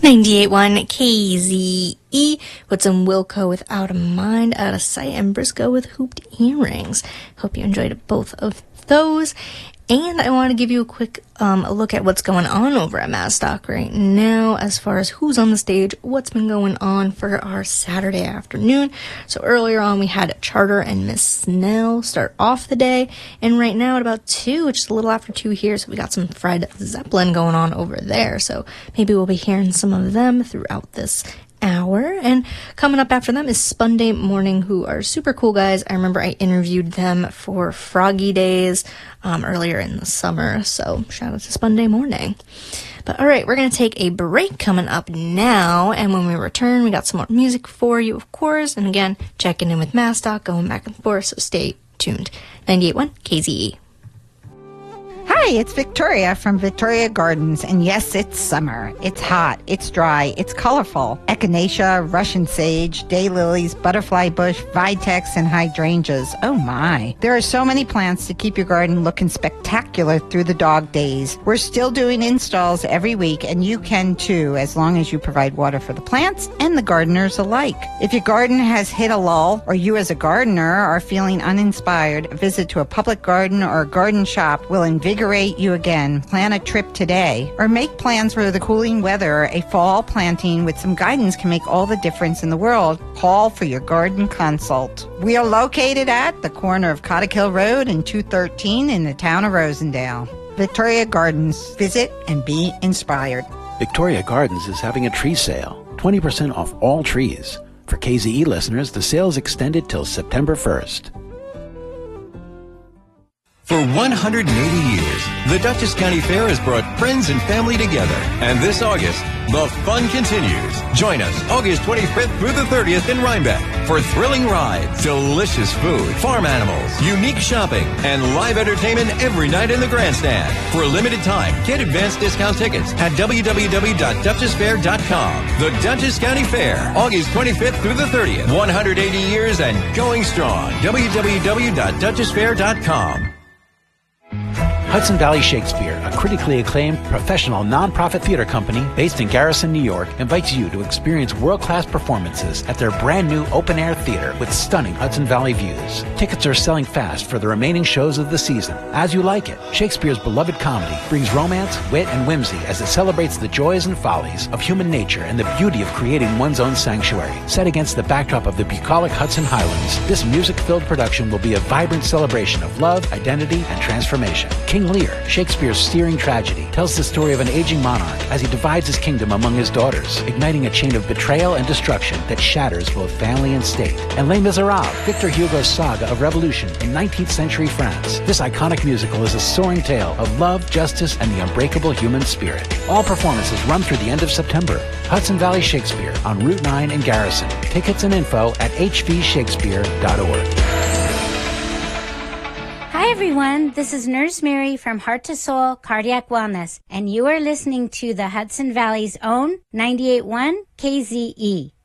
98.1 KZE with some Wilco with Out of Mind, Out of Sight, and Briscoe with Hooped Earrings. Hope you enjoyed both of those. And I want to give you a quick look at what's going on over at Mastock right now as far as who's on the stage, what's been going on for our Saturday afternoon. So earlier on we had Charter and Miss Snell start off the day, and right now at about 2, which is a little after 2 here, so we got some Fred Zeppelin going on over there. So maybe we'll be hearing some of them throughout this hour. And coming up after them is Spunday Morning, who are super cool guys. I remember I interviewed them for Froggy Days earlier in the summer, so shout out to Spunday Morning. But alright, we're going to take a break coming up now, and when we return we got some more music for you, of course, and again, checking in with Mastock, going back and forth, so stay tuned. 98.1 KZE. Hi, it's Victoria from Victoria Gardens, and yes, it's summer. It's hot, it's dry, it's colorful. Echinacea, Russian sage, daylilies, butterfly bush, vitex, and hydrangeas. Oh my. There are so many plants to keep your garden looking spectacular through the dog days. We're still doing installs every week, and you can too, as long as you provide water for the plants and the gardeners alike. If your garden has hit a lull, or you as a gardener are feeling uninspired, a visit to a public garden or a garden shop will invigorate you again. Plan a trip today, or make plans for the cooling weather. A fall planting with some guidance can make all the difference in the world. Call for your garden consult. We are located at the corner of Cottikill Road and 213 in the town of Rosendale. Victoria Gardens. Visit and be inspired. Victoria Gardens is having a tree sale. 20% off all trees. For KZE listeners, the sale is extended till September 1st. For 180 years, the Dutchess County Fair has brought friends and family together. And this August, the fun continues. Join us August 25th through the 30th in Rhinebeck for thrilling rides, delicious food, farm animals, unique shopping, and live entertainment every night in the grandstand. For a limited time, get advance discount tickets at www.duchessfair.com. The Dutchess County Fair, August 25th through the 30th. 180 years and going strong. www.duchessfair.com. Hudson Valley Shakespeare, a critically acclaimed professional nonprofit theater company based in Garrison, New York, invites you to experience world-class performances at their brand new open-air theater with stunning Hudson Valley views. Tickets are selling fast for the remaining shows of the season. As You Like It, Shakespeare's beloved comedy, brings romance, wit, and whimsy as it celebrates the joys and follies of human nature and the beauty of creating one's own sanctuary. Set against the backdrop of the bucolic Hudson Highlands, this music-filled production will be a vibrant celebration of love, identity, and transformation. King Lear, Shakespeare's steering tragedy, tells the story of an aging monarch as he divides his kingdom among his daughters, igniting a chain of betrayal and destruction that shatters both family and state. And Les Miserables, Victor Hugo's saga of revolution in 19th century France. This iconic musical is a soaring tale of love, justice, and the unbreakable human spirit. All performances run through the end of September. Hudson Valley Shakespeare on Route 9 in Garrison. Tickets and info at hvshakespeare.org. Hi everyone, this is Nurse Mary from Heart to Soul Cardiac Wellness, and you are listening to the Hudson Valley's own 98.1 KZE.